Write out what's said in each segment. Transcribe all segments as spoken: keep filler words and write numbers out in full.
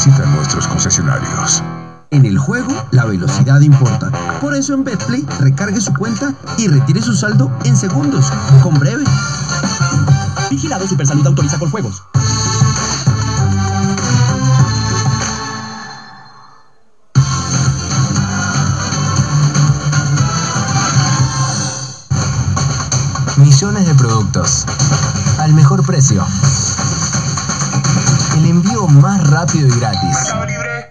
Visita nuestros concesionarios. En el juego, la velocidad importa. Por eso en Betplay, recargue su cuenta y retire su saldo en segundos, con Breve. Vigilado Supersalud, autoriza con juegos. Millones de productos al mejor precio. El envío más rápido y gratis. Mercado Libre.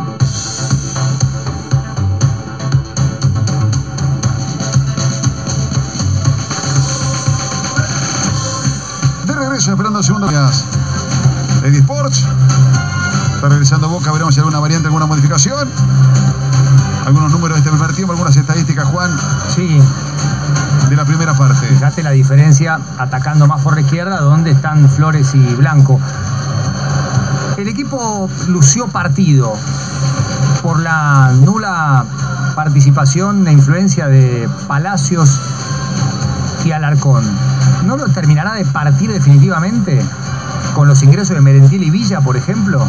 De regreso, esperando segundos. Eddie Sports. Está regresando Boca, veremos si hay alguna variante, alguna modificación. Algunos números de este primer tiempo, algunas estadísticas, Juan. Sí. De la primera parte. Fíjate la diferencia atacando más por la izquierda, donde están Flores y Blanco. El equipo lució partido por la nula participación e influencia de Palacios y Alarcón. ¿No lo terminará de partir definitivamente con los ingresos de Merentiel y Villa, por ejemplo?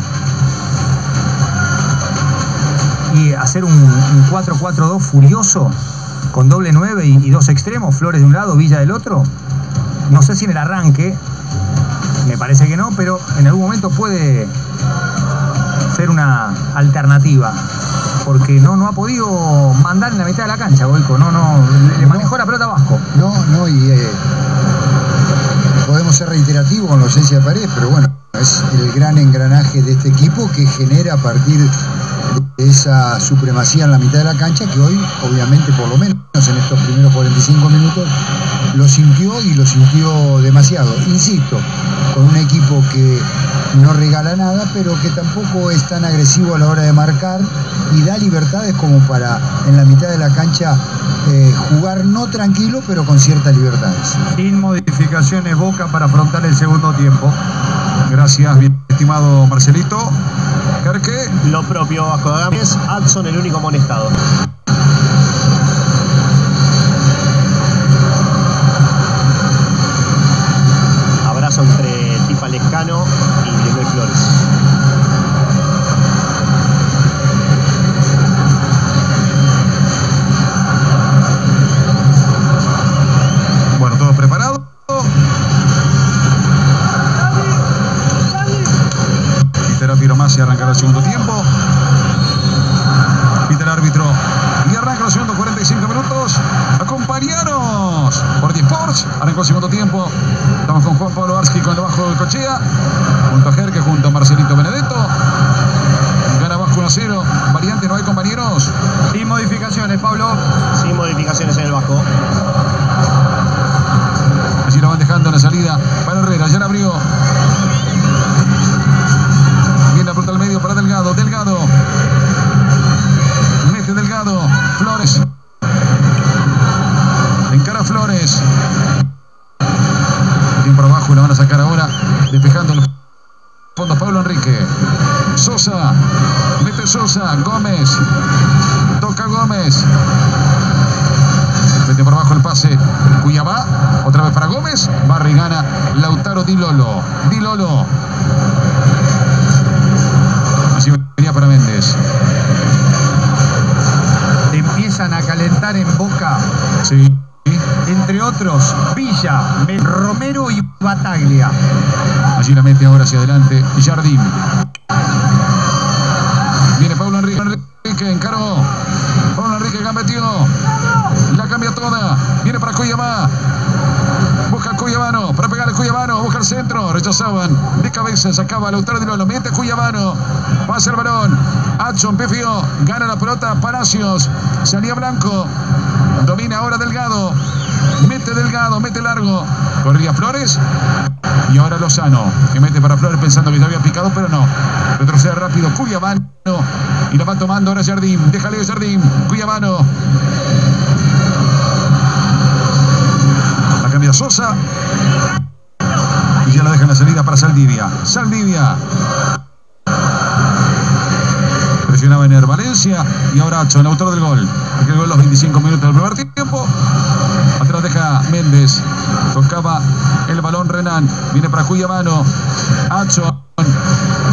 Y hacer un, un cuatro cuatro dos furioso con doble nueve y, y dos extremos, Flores de un lado, Villa del otro. No sé si en el arranque, me parece que no, pero en algún momento puede ser una alternativa, porque no, no ha podido mandar en la mitad de la cancha, Goico. No, no, le manejó la pelota a Vasco. No, no, y eh, podemos ser reiterativos con la ausencia de Paredes, pero bueno, es el gran engranaje de este equipo que genera a partir de esa supremacía en la mitad de la cancha, que hoy, obviamente, por lo menos en estos primeros cuarenta y cinco minutos, lo sintió y lo sintió demasiado. Insisto, con un equipo que no regala nada, pero que tampoco es tan agresivo a la hora de marcar y da libertades como para, en la mitad de la cancha, eh, jugar no tranquilo, pero con ciertas libertades. Sin modificaciones Boca para afrontar el segundo tiempo. Gracias, mi estimado Marcelito. Carque. Lo propio, Vasco da Gama. Es Adson el único amonestado. Abrazo entre Tifa Lescano y Lionel Flores. Bueno, todos preparados. Peter Piro Masi arrancará el segundo tiempo. Peter árbitro. Y arranca los segundos cuarenta y cinco minutos. Acompañanos por Eddie Sports. Arrancó el segundo tiempo. Estamos con Juan Pablo Arsky con debajo del Cochea. Junto a Jerque, junto a Marcelito Benedetto. Gana Vasco uno a cero. Variante no hay, compañeros. Sin modificaciones, Pablo. Sin modificaciones en el Vasco. Así lo van dejando en la salida para Herrera. Ya la abrió. Viene la pelota al medio para Delgado. Delgado. Mete Delgado. Flores. Encara Flores. Bien por abajo y la van a sacar ahora. Despejando el fondo Pablo Enrique. Sosa. Mete Sosa. Gómez. Toca Gómez. Mete por abajo el pase. Cuyabá. Otra vez para Gómez. Barra y gana Lautaro Di Lolo. Di Lolo. Así venía para Méndez. Empiezan a calentar en Boca. Sí. Entre otros, Villa, Romero y Bataglia. Allí la mete ahora hacia adelante Jardín. Viene Pablo Enrique. Enrique encaró. Pablo Enrique gambeteó. La cambia toda. Viene para Cuyabá. Busca el Cuyabano. Para pegar el Cuyabano. Busca el centro. Rechazaban. De cabeza. Sacaba Lautaro Di Lolo. Mete Cuyabano. Pasa el balón. Adson Pefio. Gana la pelota. Palacios. Salía Blanco. Domina ahora Delgado. Mete Delgado. Mete largo. Corría Flores. Y ahora Lozano. Que mete para Flores pensando que ya había picado, pero no. Retrocede rápido. Cuyabano. Y lo va tomando ahora Jardín. Déjale Jardín. Cuyabano. La cambia Sosa. Y ya la deja en la salida para Saldivia. Saldivia. Presionaba en el Valencia. Y ahora Adson, autor del gol. Aquel gol los veinticinco minutos del primer tiempo. Atrás deja Méndez. Tocaba el balón Renan. Viene para Cuyabano. Adson.